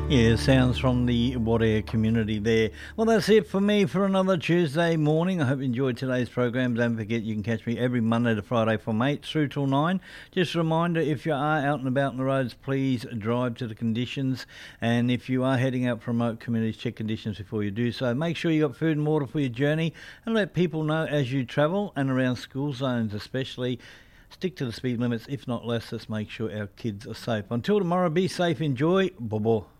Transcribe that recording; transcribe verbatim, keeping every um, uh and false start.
Yeah, sounds from the Wadair community there. Well, that's it for me for another Tuesday morning. I hope you enjoyed today's program. Don't forget you can catch me every Monday to Friday from eight through till nine. Just a reminder, if you are out and about on the roads, please drive to the conditions. And if you are heading out from remote communities, check conditions before you do so. Make sure you got food and water for your journey and let people know as you travel and around school zones especially. Stick to the speed limits, if not less. Let's make sure our kids are safe. Until tomorrow, be safe, enjoy. Bye-bye.